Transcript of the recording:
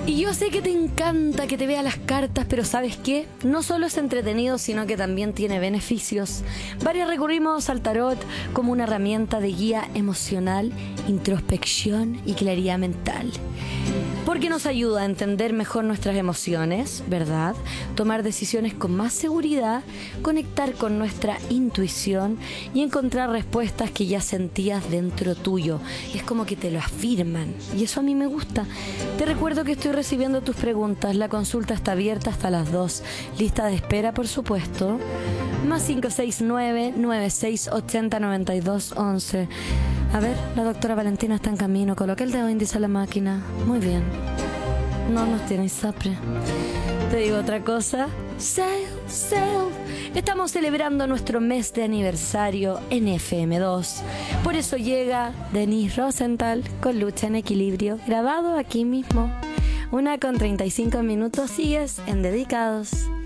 Y yo sé que te encanta que te vea las cartas, pero ¿sabes qué? No solo es entretenido, sino que también tiene beneficios. Varios recurrimos al tarot como una herramienta de guía emocional, introspección y claridad mental. Porque nos ayuda a entender mejor nuestras emociones, ¿verdad? Tomar decisiones con más seguridad, conectar con nuestra intuición y encontrar respuestas que ya sentías dentro tuyo. Es como que te lo afirman y eso a mí me gusta. Te recuerdo que estoy recibiendo tus preguntas. La consulta está abierta hasta las 2. Lista de espera, por supuesto. Más 569-9680-9211. A ver, la doctora Valentina está en camino. Coloque el dedo índice a la máquina. Muy bien. No nos tiene sapre. Te digo otra cosa. Self. Estamos celebrando nuestro mes de aniversario en FM2. Por eso llega Denise Rosenthal con Lucha en Equilibrio, grabado aquí mismo. 1:35 sigues en Dedicados.